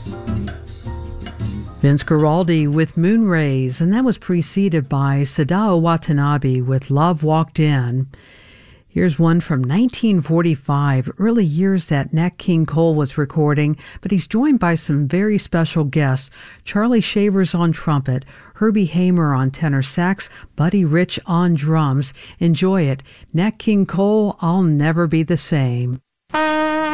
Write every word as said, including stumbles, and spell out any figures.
Vince Guaraldi with Moonrays, and that was preceded by Sadao Watanabe with Love Walked In. Here's one from nineteen forty-five, early years that Nat King Cole was recording, but he's joined by some very special guests. Charlie Shavers on trumpet, Herbie Hamer on tenor sax, Buddy Rich on drums. Enjoy it. Nat King Cole, I'll Never Be the Same.